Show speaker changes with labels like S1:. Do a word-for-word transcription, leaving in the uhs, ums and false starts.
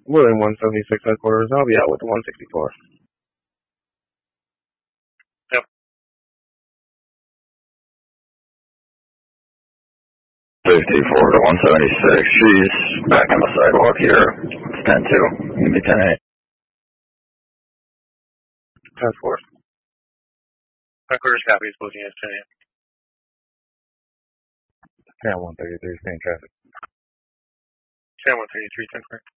S1: William one seventy-six headquarters. I'll be out with the one sixty-four.
S2: Yep.
S3: fifty-four to one seventy-six. She's back on the sidewalk here. It's ten two. Give me ten eight.
S1: Task force.
S2: Headquarters copy is looking at ten eight.
S4: ten one thirty-three, staying traffic.
S2: ten one thirty-three, ten four.